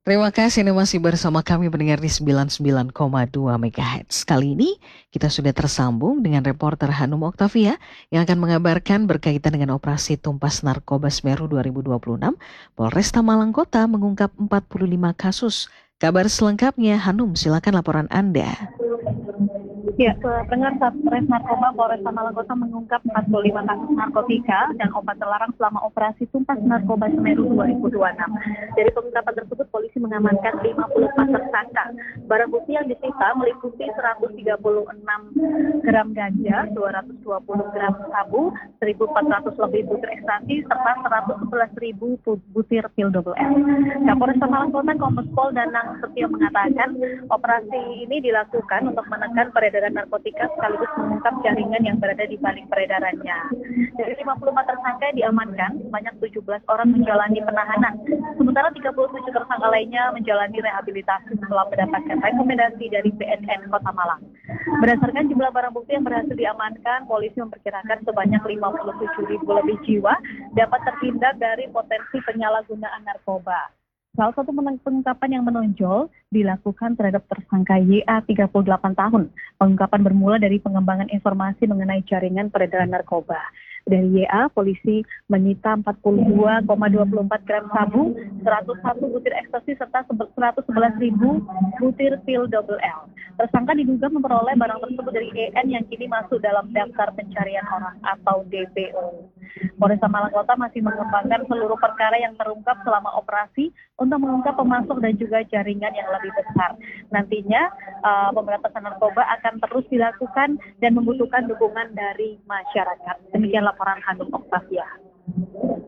Terima kasih Anda masih bersama kami pendengar di 99,2 MHz. Kali ini kita sudah tersambung dengan reporter Hanum Oktavia yang akan mengabarkan berkaitan dengan operasi tumpas narkoba Semeru 2026. Polresta Malang Kota mengungkap 45 kasus. Kabar selengkapnya Hanum, silakan laporan Anda. Ya, pendengar Satres Narkoba Polresta Malang Kota mengungkap 45 kasus narkotika dan obat terlarang selama operasi tumpas narkoba Semeru 2026. Dari pengungkapan tersebut, polisi mengamankan 54 tersangka. Barang bukti yang disita meliputi 136 gram ganja, 220 gram sabu, 1.400 lebih butir ekstasi, serta 111.000 butir pil double L. Kapolresta Malang Kota Kombes Pol Danang Setio mengatakan operasi ini dilakukan untuk menekan peredaran narkotika sekaligus mengungkap jaringan yang berada di balik peredarannya. Dari 54 tersangka yang diamankan, sebanyak 17 orang menjalani penahanan, sementara 37 tersangka lainnya menjalani rehabilitasi setelah mendapatkan rekomendasi dari BNN Kota Malang. Berdasarkan jumlah barang bukti yang berhasil diamankan, polisi memperkirakan sebanyak 57.000 lebih jiwa dapat terhindar dari potensi penyalahgunaan narkoba. Salah satu pengungkapan yang menonjol dilakukan terhadap tersangka YA 38 tahun. Pengungkapan bermula dari pengembangan informasi mengenai jaringan peredaran narkoba. Dari YA, polisi menyita 42,24 gram sabu, 101 butir ekstasi, serta 111.000 butir pil double L. Tersangka diduga memperoleh barang tersebut dari EN yang kini masuk dalam daftar pencarian orang atau DPO. Polresta Malang Kota masih mengembangkan seluruh perkara yang terungkap selama operasi untuk mengungkap pemasok dan juga jaringan yang lebih besar. Nantinya pemberantasan narkoba akan terus dilakukan dan membutuhkan dukungan dari masyarakat. Demikian laporan Hanum Oktavia.